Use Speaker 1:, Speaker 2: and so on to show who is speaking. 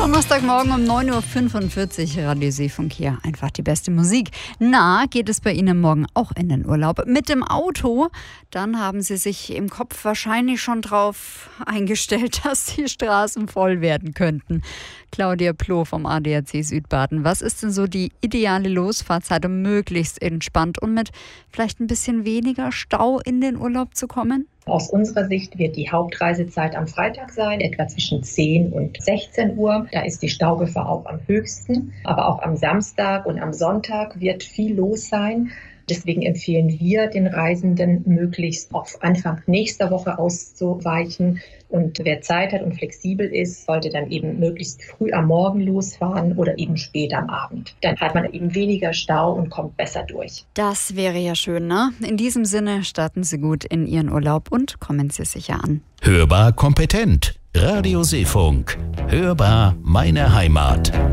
Speaker 1: Donnerstagmorgen um 9.45 Uhr, Radio Seefunk hier. Einfach die beste Musik. Na, geht es bei Ihnen morgen auch in den Urlaub? Mit dem Auto? Dann haben Sie sich im Kopf wahrscheinlich schon drauf eingestellt, dass die Straßen voll werden könnten. Claudia Ploh vom ADAC Südbaden. Was ist denn so die ideale Losfahrzeit, um möglichst entspannt und mit vielleicht ein bisschen weniger Stau in den Urlaub zu kommen?
Speaker 2: Aus unserer Sicht wird die Hauptreisezeit am Freitag sein, etwa zwischen 10 und 16 Uhr. Da ist die Staugefahr auch am höchsten. Aber auch am Samstag und am Sonntag wird viel los sein. Deswegen empfehlen wir den Reisenden, möglichst auf Anfang nächster Woche auszuweichen. Und wer Zeit hat und flexibel ist, sollte dann eben möglichst früh am Morgen losfahren oder eben spät am Abend. Dann hat man eben weniger Stau und kommt besser durch.
Speaker 1: Das wäre ja schön, ne? In diesem Sinne, starten Sie gut in Ihren Urlaub und kommen Sie sicher an.
Speaker 3: Hörbar kompetent. Radio Seefunk. Hörbar meine Heimat.